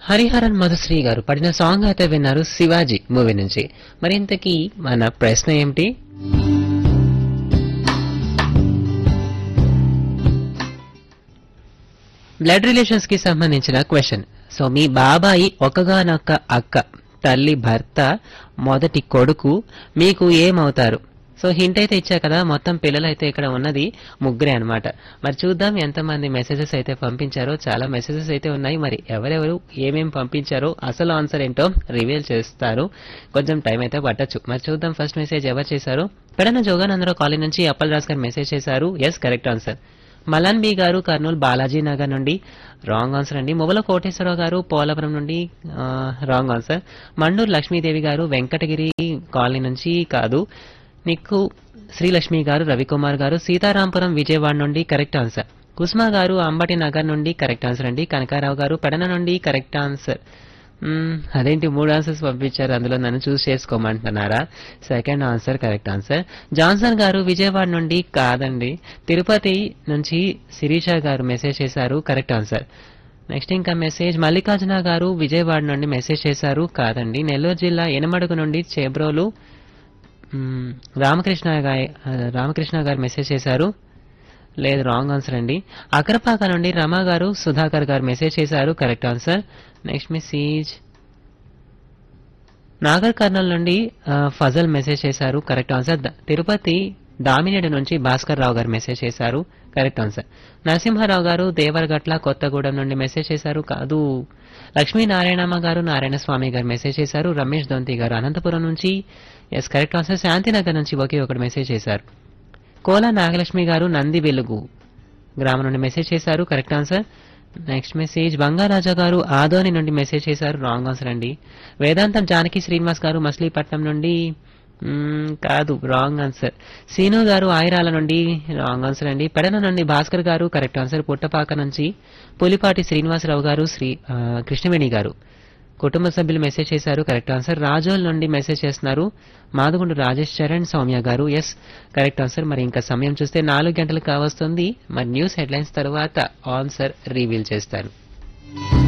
హరిహరన్ మధుశ్రీ గారు పడిన సాంగ్ అయితే విన్నారు శివాజీ మూవీ నుంచి. మరి ఇంతకీ మన ప్రశ్న ఏమిటి? బ్లడ్ రిలేషన్స్ కి సంబంధించిన క్వశ్చన్. సో మీ బాబాయి ఒకగానొక్క అక్క, తల్లి భర్త, మొదటి కొడుకు, మీకు ఏమవుతారు? సో హింట్ అయితే ఇచ్చా కదా, మొత్తం పిల్లలు అయితే ఇక్కడ ఉన్నది ముగ్గురే అన్నమాట. మరి చూద్దాం ఎంతమంది మెసేజెస్ అయితే పంపించారో. చాలా మెసేజెస్ అయితే ఉన్నాయి. మరి ఎవరెవరు ఏమేం పంపించారో అసలు ఆన్సర్ ఏంటో రివీల్ చేస్తారు. కొంచెం టైం అయితే పట్టొచ్చు. మరి చూద్దాం ఫస్ట్ మెసేజ్ ఎవరు చేశారు. పెడన జోగానందరావు కాలేజ్ నుంచి అప్పల్ రాజ్ గారు మెసేజ్ చేశారు. Yes, correct answer. Malan B గారు కర్నూలు బాలాజీ నగర్ నుండి రాంగ్ ఆన్సర్ అండి. మువ్వల కోటేశ్వరరావు గారు పోలవరం నుండి రాంగ్ ఆన్సర్. మండూరు లక్ష్మీదేవి గారు వెంకటగిరి కాలనీ నుంచి కాదు. నీకు శ్రీలక్ష్మి గారు, రవికుమార్ గారు సీతారాంపురం విజయవాడ నుండి కరెక్ట్ ఆన్సర్. కుస్మా గారు అంబటి నగర్ నుండి కరెక్ట్ ఆన్సర్ అండి. కనకారావు గారు పెడన నుండి కరెక్ట్ ఆన్సర్. అదేంటి 3 ఆన్సర్స్ పంపించారు, అందులో నన్ను చూస్ చేసుకోమంటున్నారా? Second answer correct answer. Johnson గారు విజయవాడ నుండి కాదండి. తిరుపతి నుంచి శిరీష గారు మెసేజ్ చేశారు, కరెక్ట్ ఆన్సర్. నెక్స్ట్ ఇంకా మెసేజ్ మల్లికార్జున గారు విజయవాడ నుండి మెసేజ్ చేశారు, కాదండి. నెల్లూరు జిల్లా ఎనమడుగు నుండి చేబ్రోలు రామకృష్ణ గారు మెసేజ్ చేశారు, లేదు రాంగ్ ఆన్సర్ అండి. అకరపాక నుండి రమా గారు సుధాకర్ గారు మెసేజ్ చేశారు, correct answer. Next message Nagar Kurnool నుండి ఫజల్ మెసేజ్ చేశారు, కరెక్ట్ ఆన్సర్. తిరుపతి దామినేడు నుంచి భాస్కర్ రావు గారు మెసేజ్ చేశారు, కరెక్ట్ ఆన్సర్. నరసింహారావు గారు దేవరగట్ల కొత్తగూడెం నుండి మెసేజ్ చేశారు, కాదు. లక్ష్మీనారాయణమ్మ గారు నారాయణ స్వామి గారు మెసేజ్ చేశారు. రమేష్ దొంతి గారు అనంతపురం నుంచి ఎస్, కరెక్ట్ ఆన్సర్. శాంతినగర్ నుంచి ఒకే ఒకటి మెసేజ్ చేశారు. కోలా నాగలక్ష్మి గారు నంది వెలుగు గ్రామం నుండి మెసేజ్ చేశారు, correct answer. Next message Bangaraja గారు ఆదోని నుండి మెసేజ్ చేశారు, రాంగ్ ఆన్సర్ అండి. వేదాంతం జానకి శ్రీనివాస్ గారు మచిలీపట్నం నుండి కాదు, రాంగ్ ఆన్సర్. సీను గారు ఆయిరాల నుండి రాంగ్ ఆన్సర్ అండి. పెడన నుండి భాస్కర్ గారు కరెక్ట్ ఆన్సర్. పుట్టపాక నుంచి పులిపాటి శ్రీనివాసరావు గారు కృష్ణవేణి గారు కుటుంబ సభ్యులు మెసేజ్ చేశారు, కరెక్ట్ ఆన్సర్. రాజోల్ నుండి మెసేజ్ చేస్తున్నారు మాదుగుండు రాజేష్ చరణ్ సౌమ్య గారు, ఎస్ కరెక్ట్ ఆన్సర్. మరి ఇంకా సమయం చూస్తే 4 గంటలు కావస్తుంది. మరి న్యూస్ హెడ్లైన్స్ తర్వాత ఆన్సర్ రివీల్ చేస్తాను.